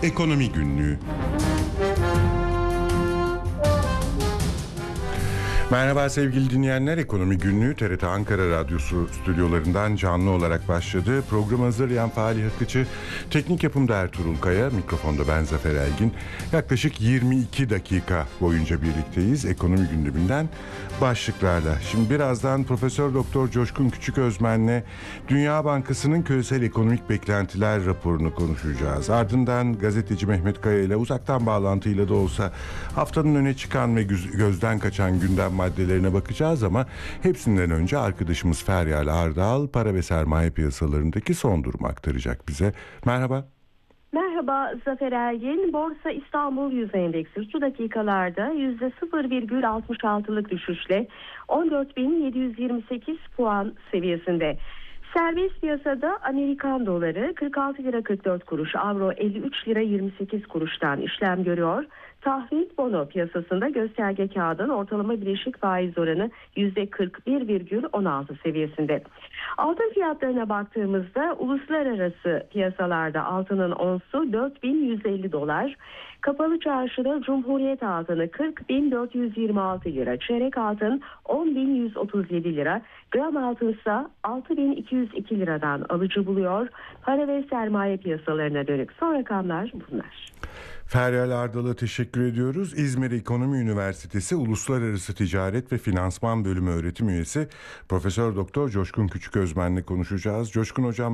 Ekonomi Günlüğü. Merhaba sevgili dinleyenler, Ekonomi Günlüğü TRT Ankara Radyosu stüdyolarından canlı olarak başladı. Programı hazırlayan Fahri Akıcı, teknik yapımda Ertuğrul Kaya, mikrofonda ben Zafer Elgin. Yaklaşık 22 dakika boyunca birlikteyiz ekonomi gündeminden başlıklarla. Şimdi birazdan Profesör Doktor Coşkun Küçüközmen'le Dünya Bankası'nın küresel ekonomik beklentiler raporunu konuşacağız. Ardından gazeteci Mehmet Kaya ile uzaktan bağlantıyla da olsa haftanın öne çıkan ve gözden kaçan gündem maddelerine bakacağız ama hepsinden önce arkadaşımız Feryal Ardal para ve sermaye piyasalarındaki son durumu aktaracak bize. Merhaba. Merhaba Zafer Ergin. Borsa İstanbul Yüz Endeksi şu dakikalarda %0,66'lık düşüşle 14.728 puan seviyesinde. Serbest piyasada Amerikan doları 46 lira 44 kuruş, avro 53 lira 28 kuruştan işlem görüyor. Tahvil bono piyasasında gösterge kağıdın ortalama bileşik faiz oranı %41,16 seviyesinde. Altın fiyatlarına baktığımızda uluslararası piyasalarda altının onsu 4150 dolar, kapalı çarşıda Cumhuriyet altını 40.426 lira, çeyrek altın 10.137 lira, gram altınsa 6.202 liradan alıcı buluyor. Para ve sermaye piyasalarına dönük son rakamlar bunlar. Feryal Ardal'a teşekkür ediyoruz. İzmir Ekonomi Üniversitesi Uluslararası Ticaret ve Finansman Bölümü öğretim üyesi Profesör Doktor Coşkun Küçüközmen'le konuşacağız. Coşkun hocam